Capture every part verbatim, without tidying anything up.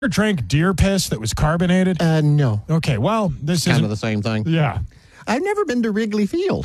ever drank deer piss that was carbonated? Uh, no. Okay, well, this is Kind of the same thing. Yeah. I've never been to Wrigley Field.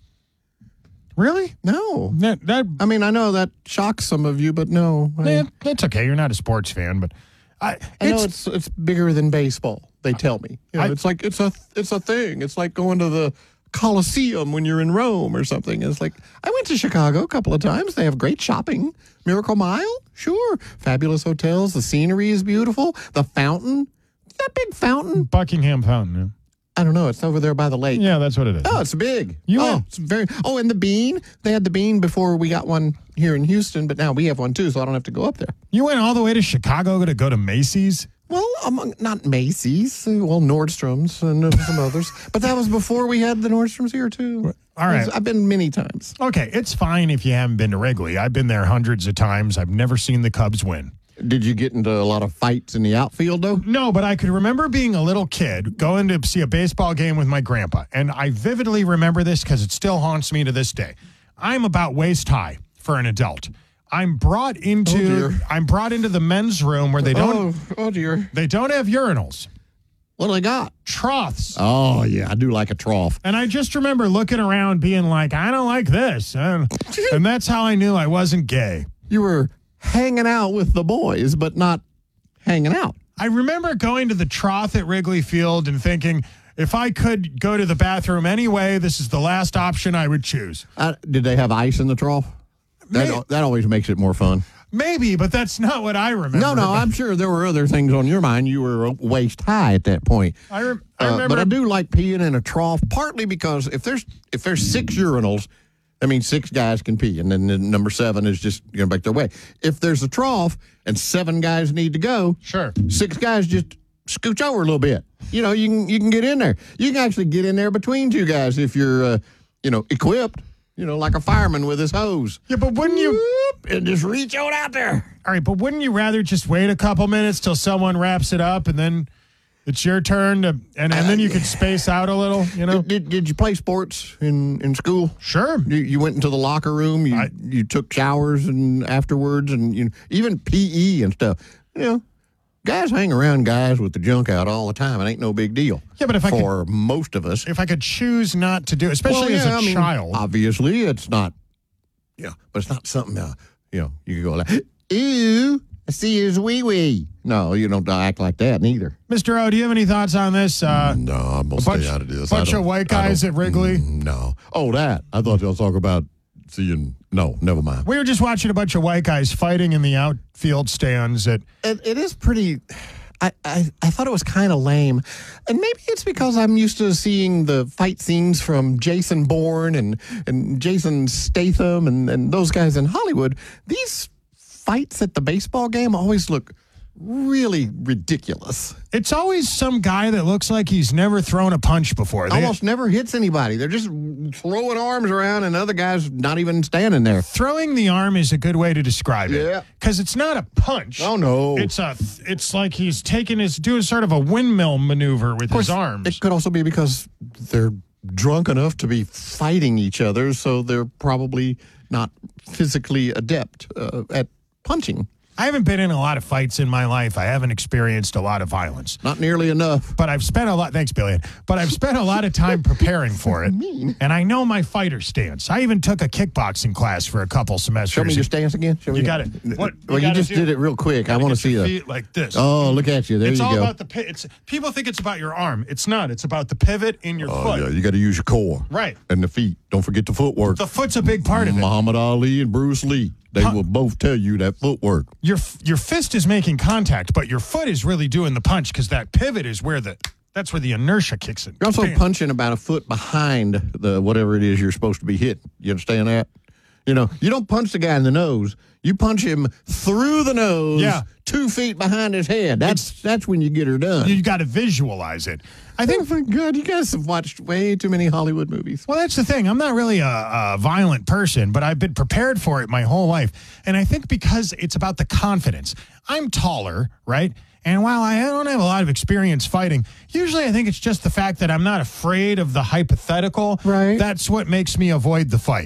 Really? No. That, that I mean, I know that shocks some of you, but no. I, eh, that's okay. You're not a sports fan, but I, I know it's, it's it's bigger than baseball. They tell me. You know, I- it's like it's a it's a thing. It's like going to the Colosseum when you're in Rome or something. It's like I went to Chicago a couple of times. They have great shopping. Miracle Mile, sure. Fabulous hotels. The scenery is beautiful. The fountain, that big fountain. Buckingham Fountain. I don't know. It's over there by the lake. Yeah, that's what it is. Oh, it's big. You oh, went- it's very. Oh, and the Bean. They had the Bean before we got one here in Houston, but now we have one too, so I don't have to go up there. You went all the way to Chicago to go to Macy's? Well, among not Macy's, uh, well Nordstrom's and uh, some others, but that was before we had the Nordstroms here too. All right. I've been many times. Okay, it's fine if you haven't been to Wrigley. I've been there hundreds of times. I've never seen the Cubs win. Did you get into a lot of fights in the outfield though? No, but I could remember being a little kid going to see a baseball game with my grandpa. And I vividly remember this because it still haunts me to this day. I'm about waist high for an adult. I'm brought into Oh, dear. I'm brought into the men's room where they don't Oh, oh dear. they don't have urinals. What do they got? Troughs. Oh yeah, I do like a trough. And I just remember looking around being like, I don't like this. And, and that's how I knew I wasn't gay. You were hanging out with the boys, but not hanging out. I remember going to the trough at Wrigley Field and thinking, if I could go to the bathroom anyway, this is the last option I would choose. Uh, did they have ice in the trough? That, May- that always makes it more fun. Maybe, but that's not what I remember. No, no, I'm sure there were other things on your mind. You were waist high at that point. I, rem- I Uh, remember. but I do like peeing in a trough, partly because if there's if there's six urinals, I mean six guys can pee, and then the number seven is just going to make their way. If there's a trough and seven guys need to go, Sure. six guys just scooch over a little bit. You know, you can you can get in there. You can actually get in there between two guys if you're uh, you know equipped. You know, like a fireman with his hose. Yeah, but wouldn't you? Whoop, and just reach on out there. All right, but wouldn't you rather just wait a couple minutes till someone wraps it up and then it's your turn to, and, and then you could space out a little, you know? Did, did, did you play sports in, in school? Sure. You, you went into the locker room. You I- you took showers and afterwards, and you even P E and stuff. You know, guys hang around guys with the junk out all the time. It ain't no big deal. Yeah, but if I could- for most of us, If I could choose not to do, especially Well, as yeah, a I mean, child. obviously it's not. Yeah, but it's not something. Uh, you know, you could go like, "Ew, I see his wee wee." No, you don't act like that neither. Mister O, do you have any thoughts on this? Uh, No, I'm gonna bunch, stay out of this. bunch I don't- of white I guys don't- at Wrigley. Mm, No. Oh, that. I thought y'all talk about seeing. No, never mind. We were just watching a bunch of white guys fighting in the outfield stands at It, it is pretty. I, I, I thought it was kind of lame. And maybe it's because I'm used to seeing the fight scenes from Jason Bourne and, and Jason Statham and, and those guys in Hollywood. These fights at the baseball game always look really ridiculous. It's always some guy that looks like he's never thrown a punch before. They- Almost never hits anybody. They're just throwing arms around and other guys not even standing there. Throwing the arm is a good way to describe it. Yeah. Because it's not a punch. Oh, no. It's a. It's like he's taking his doing sort of a windmill maneuver with his It arms. could also be because they're drunk enough to be fighting each other, so they're probably not physically adept uh, at punching. I haven't been in a lot of fights in my life. I haven't experienced a lot of violence. Not nearly enough. But I've spent a lot. Thanks, Billion. But I've spent a lot of time preparing for it, and I know my fighter stance. I even took a kickboxing class for a couple semesters. Show me your stance again. Show me You your- got it. What- you well, you, gotta just do- did it real quick. I Gotta want to get your see feet like this. Oh, look at you. There it's you all go. about the pi- it's people think it's about your arm. It's not. It's about the pivot in your Oh, foot. yeah, you got to use your core. Right. And the feet. Don't forget the footwork. The foot's a big part of it. Muhammad Ali and Bruce Lee. They Huh. will both tell you that footwork. Your your fist is making contact, but your foot is really doing the punch because that pivot is where the that's where the inertia kicks in. You're also Bam. punching about a foot behind the whatever it is you're supposed to be hitting. You understand that? You know, you don't punch the guy in the nose. You punch him through the nose, Yeah. two feet behind his head. That's that's when you get her done. You got to visualize it. I think. Oh my God, you guys have watched way too many Hollywood movies. Well, that's the thing. I'm not really a, a violent person, but I've been prepared for it my whole life. And I think because it's about the confidence. I'm taller, right? And while I don't have a lot of experience fighting, usually I think it's just the fact that I'm not afraid of the hypothetical. Right. That's what makes me avoid the fight.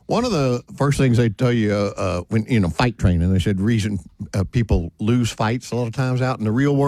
One of the first things they tell you uh, when, you know, fight training, they said reason uh, people lose fights a lot of times out in the real world.